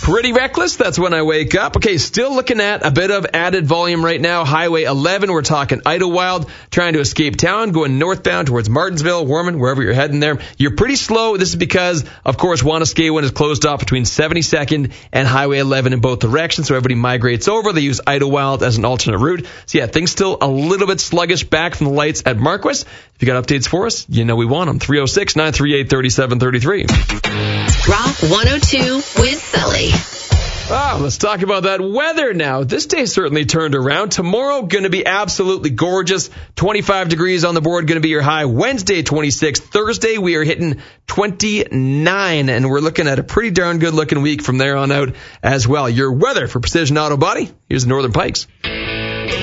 Pretty reckless. That's when I wake up. Okay, still looking at a bit of added volume right now. Highway 11, we're talking Idlewild, trying to escape town, going northbound towards Martinsville, Warman, wherever you're heading there. You're pretty slow. This is because, of course, Wanuskewin is closed off between 72nd and Highway 11 in both directions, so everybody migrates over. They use Idlewild as an alternate route. So, yeah, things still a little bit sluggish back from the lights at Marquess. If you got updates for us, you know we want them. 306-938-3733. Rock 102 with Sully. Let's talk about that weather now. This day certainly turned around. Tomorrow going to be absolutely gorgeous. 25 degrees on the board, going to be your high. Wednesday, 26. Thursday, we are hitting 29, and we're looking at a pretty darn good looking week from there on out as well. Your weather for Precision Auto Body, here's the Northern Pikes.